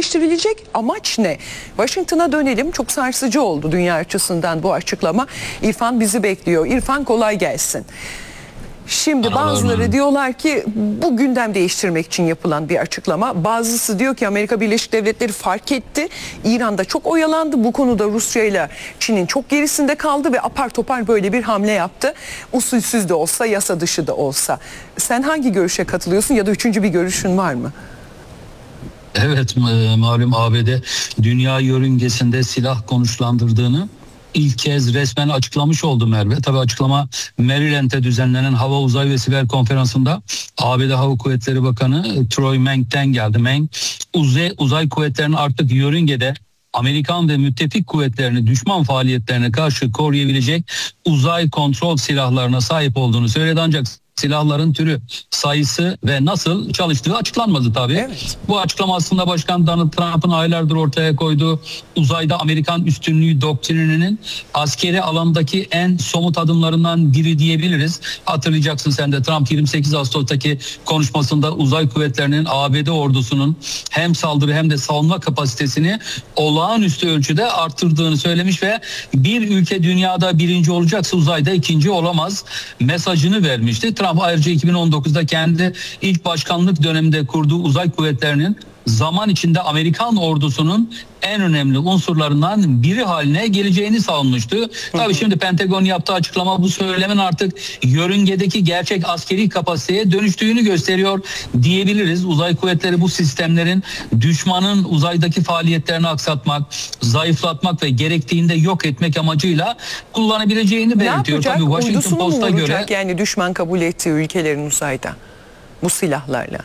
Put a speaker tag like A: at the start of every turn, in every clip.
A: değiştirilecek. Amaç ne? Washington'a dönelim. Çok sarsıcı oldu dünya açısından bu açıklama. İrfan bizi bekliyor. İrfan, kolay gelsin. Şimdi bazıları diyorlar ki bu gündem değiştirmek için yapılan bir açıklama. Bazısı diyor ki Amerika Birleşik Devletleri fark etti. İran'da çok oyalandı. Bu konuda Rusya ile Çin'in çok gerisinde kaldı ve apar topar böyle bir hamle yaptı. Usulsüz de olsa, yasa dışı da olsa. Sen hangi görüşe katılıyorsun ya da üçüncü bir görüşün var mı?
B: Evet, malum ABD dünya yörüngesinde silah konuşlandırdığını ilk kez resmen açıklamış oldu Merve. Tabii açıklama Maryland'de düzenlenen Hava Uzay ve Siber Konferansı'nda ABD Hava Kuvvetleri Bakanı Troy Meng'den geldi. Meng, uzay kuvvetlerinin artık yörüngede Amerikan ve müttefik kuvvetlerini düşman faaliyetlerine karşı koruyabilecek uzay kontrol silahlarına sahip olduğunu söyledi, ancak silahların türü, sayısı ve nasıl çalıştığı açıklanmadı tabii.
A: Evet.
B: Bu açıklama aslında Başkan Donald Trump'ın aylardır ortaya koyduğu uzayda Amerikan üstünlüğü doktrininin askeri alandaki en somut adımlarından biri diyebiliriz. Hatırlayacaksın sen de, Trump 28 Ağustos'taki konuşmasında uzay kuvvetlerinin ABD ordusunun hem saldırı hem de savunma kapasitesini olağanüstü ölçüde arttırdığını söylemiş ve bir ülke dünyada birinci olacaksa uzayda ikinci olamaz mesajını vermişti. Trump ayrıca 2019'da kendi ilk başkanlık döneminde kurduğu uzay kuvvetlerinin zaman içinde Amerikan ordusunun en önemli unsurlarından biri haline geleceğini savunmuştu. Tabii şimdi Pentagon yaptığı açıklama bu söylemin artık yörüngedeki gerçek askeri kapasiteye dönüştüğünü gösteriyor diyebiliriz. Uzay kuvvetleri bu sistemlerin düşmanın uzaydaki faaliyetlerini aksatmak, zayıflatmak ve gerektiğinde yok etmek amacıyla kullanabileceğini belirtiyor. Tabii Washington Post'a göre,
A: yani düşman kabul ettiği ülkelerin uzayda bu silahlarla.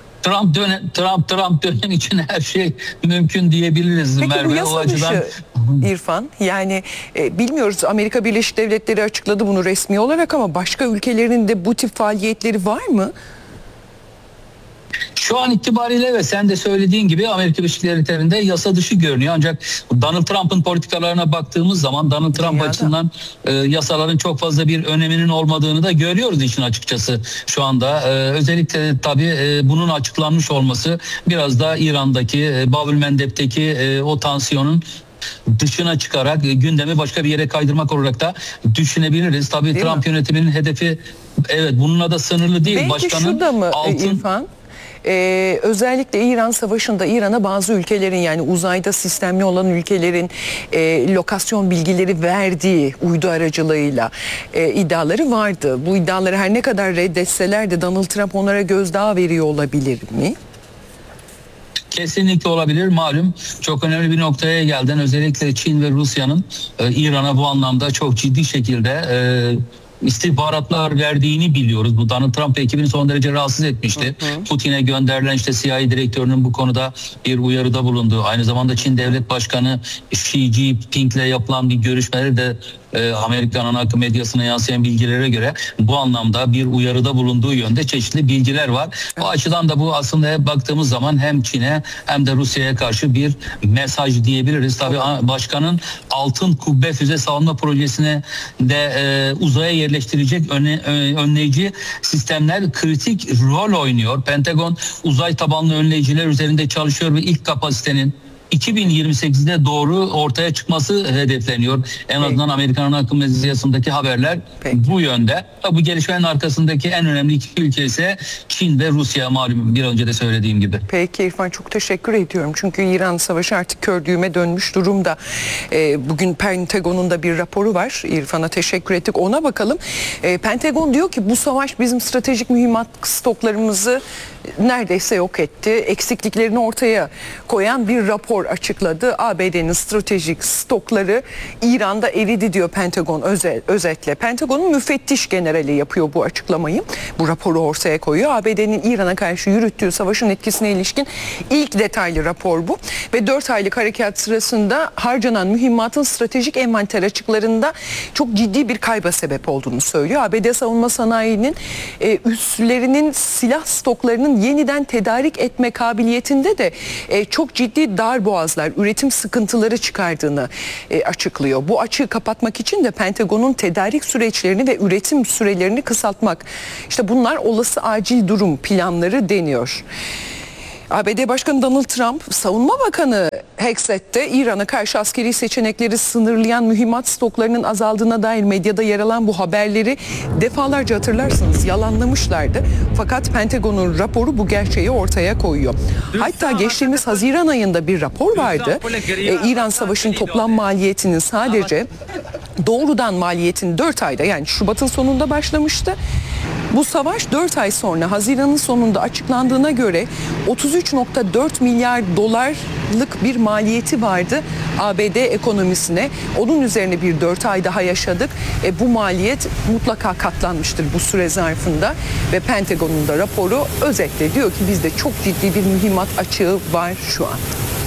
B: Trump dönem için her şey mümkün diyebiliriz.
A: Peki
B: Merve,
A: bu yasa dışı İrfan, yani bilmiyoruz, Amerika Birleşik Devletleri açıkladı bunu resmi olarak ama başka ülkelerin de bu tip faaliyetleri var mı?
B: Şu an itibariyle ve sen de söylediğin gibi Amerika Birleşik Devletleri'nde yasa dışı görünüyor. Ancak Donald Trump'ın politikalarına baktığımız zaman Donald Trump açısından yasaların çok fazla bir öneminin olmadığını da görüyoruz işin açıkçası şu anda. Özellikle tabii bunun açıklanmış olması biraz da İran'daki Bab-ül Mendeb'teki o tansiyonun dışına çıkarak gündemi başka bir yere kaydırmak olarak da düşünebiliriz. Tabii değil Trump yönetiminin hedefi bununla da sınırlı değil.
A: Belki
B: Başkanın
A: şu da mı İrfan? Özellikle İran Savaşı'nda İran'a bazı ülkelerin, yani uzayda sistemli olan ülkelerin lokasyon bilgileri verdiği uydu aracılığıyla iddiaları vardı. Bu iddiaları her ne kadar reddetseler de Donald Trump onlara gözdağı veriyor olabilir mi?
B: Kesinlikle olabilir. Malum çok önemli bir noktaya geldin. Özellikle Çin ve Rusya'nın İran'a bu anlamda çok ciddi şekilde istihbaratlar verdiğini biliyoruz. Bu Donald Trump ve ekibini son derece rahatsız etmişti. Putin'e gönderilen CIA direktörünün bu konuda bir uyarıda bulunduğu, aynı zamanda Çin Devlet Başkanı Xi Jinping'le yapılan bir görüşmeleri de Amerikan ana akım medyasına yansıyan bilgilere göre bu anlamda bir uyarıda bulunduğu yönde çeşitli bilgiler var. O açıdan da bu aslında baktığımız zaman hem Çin'e hem de Rusya'ya karşı bir mesaj diyebiliriz. Tabii başkanın Altın Kubbe füze savunma projesine de uzaya yerleştirecek önleyici sistemler kritik rol oynuyor. Pentagon uzay tabanlı önleyiciler üzerinde çalışıyor ve ilk kapasitenin 2028'de doğru ortaya çıkması hedefleniyor. En azından Amerikan ana akım medyasındaki haberler bu yönde. Bu gelişmenin arkasındaki en önemli iki ülke ise Çin ve Rusya, malum bir önce de söylediğim gibi.
A: Peki İrfan, çok teşekkür ediyorum. Çünkü İran Savaşı artık kör düğüme dönmüş durumda. Bugün Pentagon'un da bir raporu var. İrfan'a teşekkür ettik. Ona bakalım. Pentagon diyor ki bu savaş bizim stratejik mühimmat stoklarımızı neredeyse yok etti. Eksikliklerini ortaya koyan bir rapor açıkladı. ABD'nin stratejik stokları İran'da eridi diyor Pentagon özetle. Pentagon'un müfettiş generali yapıyor bu açıklamayı. Bu raporu ortaya koyuyor. ABD'nin İran'a karşı yürüttüğü savaşın etkisine ilişkin ilk detaylı rapor bu. Ve 4 aylık harekat sırasında harcanan mühimmatın stratejik envanter açıklarında çok ciddi bir kayba sebep olduğunu söylüyor. ABD savunma sanayinin üslerinin silah stoklarının yeniden tedarik etme kabiliyetinde de çok ciddi darboğazlar, üretim sıkıntıları çıkardığını açıklıyor. Bu açığı kapatmak için de Pentagon'un tedarik süreçlerini ve üretim sürelerini kısaltmak. İşte bunlar olası acil durum planları deniyor. ABD Başkanı Donald Trump, Savunma Bakanı Hexet'te İran'a karşı askeri seçenekleri sınırlayan mühimmat stoklarının azaldığına dair medyada yer alan bu haberleri defalarca hatırlarsınız yalanlamışlardı. Fakat Pentagon'un raporu bu gerçeği ortaya koyuyor. Hatta geçtiğimiz Haziran ayında bir rapor vardı. İran Savaşı'nın toplam maliyetinin sadece doğrudan maliyetin 4 ayda, yani Şubat'ın sonunda başlamıştı. Bu savaş 4 ay sonra Haziran'ın sonunda açıklandığına göre 33,4 milyar dolarlık bir maliyeti vardı ABD ekonomisine. Onun üzerine bir 4 ay daha yaşadık. Bu maliyet mutlaka katlanmıştır bu süre zarfında ve Pentagon'un da raporu özetle diyor ki bizde çok ciddi bir mühimmat açığı var şu an.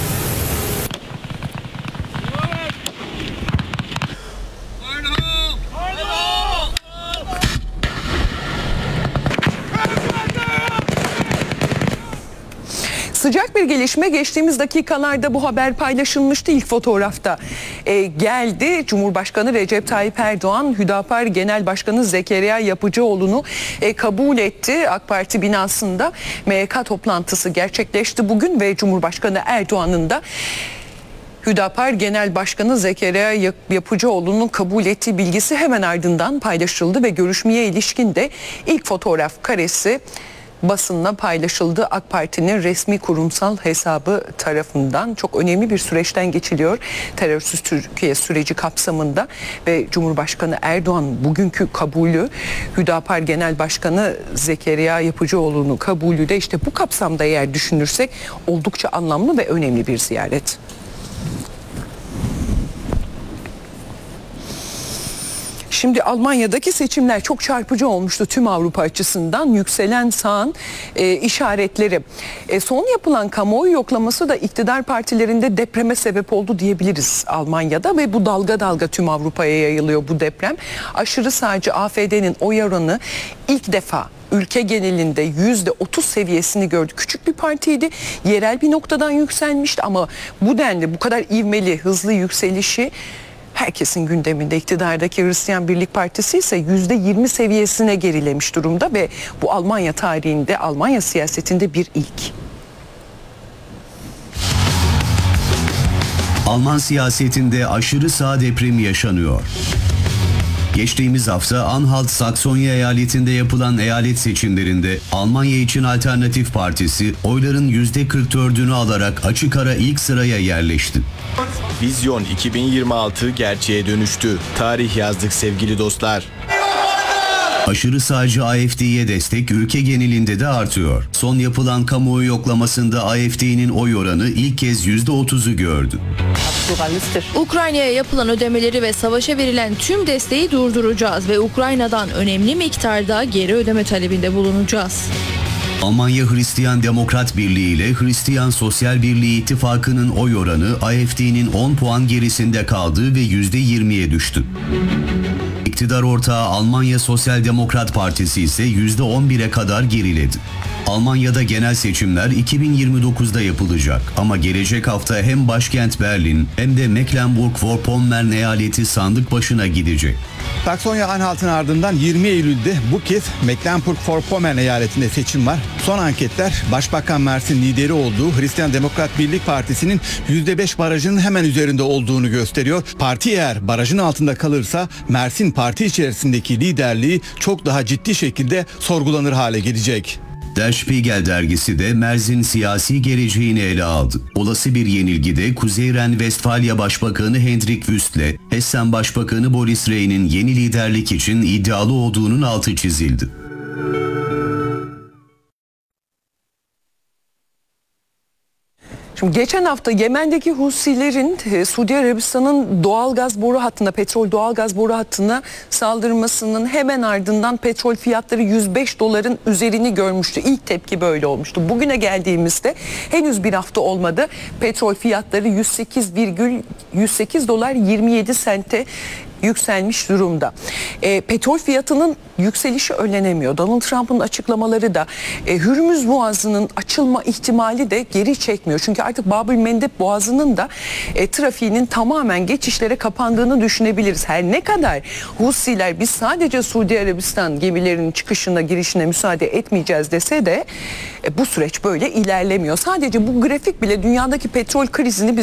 A: Sıcak bir gelişme, geçtiğimiz dakikalarda bu haber paylaşılmıştı. İlk fotoğrafta geldi. Cumhurbaşkanı Recep Tayyip Erdoğan, Hüdapar Genel Başkanı Zekeriya Yapıcıoğlu'nu kabul etti. AK Parti binasında MYK toplantısı gerçekleşti bugün ve Cumhurbaşkanı Erdoğan'ın da Hüdapar Genel Başkanı Zekeriya Yapıcıoğlu'nun kabul ettiği bilgisi hemen ardından paylaşıldı ve görüşmeye ilişkin de ilk fotoğraf karesi basınla paylaşıldı. AK Parti'nin resmi kurumsal hesabı tarafından. Çok önemli bir süreçten geçiliyor terörsüz Türkiye süreci kapsamında ve Cumhurbaşkanı Erdoğan bugünkü kabulü, Hüdapar Genel Başkanı Zekeriya Yapıcıoğlu'nun kabulü de işte bu kapsamda eğer düşünürsek oldukça anlamlı ve önemli bir ziyaret. Şimdi Almanya'daki seçimler çok çarpıcı olmuştu tüm Avrupa açısından. Yükselen sağın işaretleri. Son yapılan kamuoyu yoklaması da iktidar partilerinde depreme sebep oldu diyebiliriz Almanya'da ve bu dalga dalga tüm Avrupa'ya yayılıyor bu deprem. Aşırı sağcı AfD'nin oy oranı ilk defa ülke genelinde %30 seviyesini gördü. Küçük bir partiydi. Yerel bir noktadan yükselmişti ama bu denli bu kadar ivmeli, hızlı yükselişi herkesin gündeminde. İktidardaki Hristiyan Birlik Partisi ise %20 seviyesine gerilemiş durumda ve bu Almanya tarihinde, Almanya siyasetinde bir ilk.
C: Alman siyasetinde aşırı sağ depremi yaşanıyor. Geçtiğimiz hafta Anhalt-Saksonya eyaletinde yapılan eyalet seçimlerinde Almanya için Alternatif Partisi oyların %44'ünü alarak açık ara ilk sıraya yerleşti.
D: Vizyon 2026 gerçeğe dönüştü. Tarih yazdık sevgili dostlar.
C: Aşırı sağcı AfD'ye destek ülke genelinde de artıyor. Son yapılan kamuoyu yoklamasında AfD'nin oy oranı ilk kez %30'u gördü.
E: Ukrayna'ya yapılan ödemeleri ve savaşa verilen tüm desteği durduracağız ve Ukrayna'dan önemli miktarda geri ödeme talebinde bulunacağız.
C: Almanya Hristiyan Demokrat Birliği ile Hristiyan Sosyal Birliği ittifakının oy oranı AfD'nin 10 puan gerisinde kaldığı ve %20'ye düştü. İktidar ortağı Almanya Sosyal Demokrat Partisi ise %11'e kadar geriledi. Almanya'da genel seçimler 2029'da yapılacak ama gelecek hafta hem başkent Berlin hem de Mecklenburg-Vorpommern eyaleti sandık başına gidecek.
F: Saksonya-Anhalt'ın ardından 20 Eylül'de bu kez Mecklenburg-Vorpommern eyaletinde seçim var. Son anketler Başbakan Merz'in lideri olduğu Hristiyan Demokrat Birlik Partisi'nin %5 barajının hemen üzerinde olduğunu gösteriyor. Parti eğer barajın altında kalırsa Merz'in parti içerisindeki liderliği çok daha ciddi şekilde sorgulanır hale gelecek.
C: Der Spiegel dergisi de Merz'in siyasi geleceğini ele aldı. Olası bir yenilgide Kuzey Ren-Vestfalya Başbakanı Hendrik Wüst'le Hessen Başbakanı Boris Rheyn'in yeni liderlik için iddialı olduğunun altı çizildi.
A: Şimdi geçen hafta Yemen'deki Husilerin Suudi Arabistan'ın doğalgaz boru hattına, petrol doğalgaz boru hattına saldırmasının hemen ardından petrol fiyatları 105 doların üzerini görmüştü. İlk tepki böyle olmuştu. Bugüne geldiğimizde henüz bir hafta olmadı. Petrol fiyatları 108 dolar 27 sente yükselmiş durumda. Petrol fiyatının yükselişi önlenemiyor. Donald Trump'ın açıklamaları da Hürmüz Boğazı'nın açılma ihtimali de geri çekmiyor. Çünkü artık Bab-el-Mandeb Boğazı'nın da trafiğinin tamamen geçişlere kapandığını düşünebiliriz. Her ne kadar Husiler biz sadece Suudi Arabistan gemilerinin çıkışına girişine müsaade etmeyeceğiz dese de bu süreç böyle ilerlemiyor. Sadece bu grafik bile dünyadaki petrol krizini